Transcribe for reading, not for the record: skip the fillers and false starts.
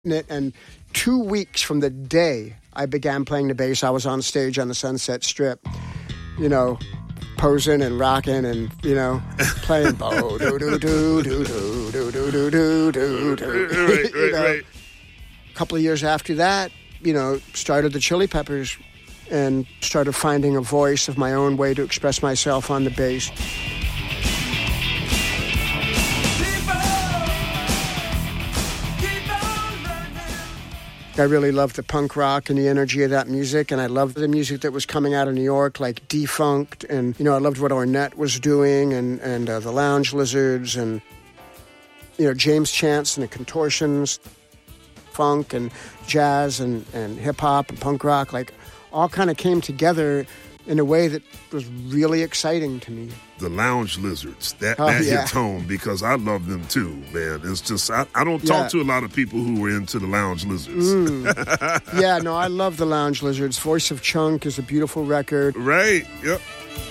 it, and 2 weeks from the day I began playing the bass, I was on stage on the Sunset Strip, posing and rocking and, playing bo do do do do do do do do do do. Right. A couple of years after that, started the Chili Peppers and started finding a voice of my own way to express myself on the bass. I really loved the punk rock and the energy of that music, and I loved the music that was coming out of New York, like Defunct, and, I loved what Ornette was doing, and the Lounge Lizards, and, James Chance and the Contortions, funk and jazz and hip-hop and punk rock, like, all kind of came together in a way that was really exciting to me. The Lounge Lizards, that hits home because I love them too, man. It's just, I don't talk to a lot of people who were into the Lounge Lizards. I love the Lounge Lizards. Voice of Chunk is a beautiful record. Right, yep.